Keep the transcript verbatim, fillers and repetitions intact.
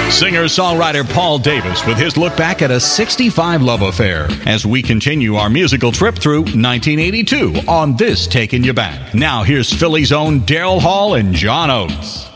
Singer-songwriter Paul Davis with his look back at a sixty-five love affair as we continue our musical trip through nineteen eighty-two on this Taking You Back. Now here's Philly's own Daryl Hall and John Oates.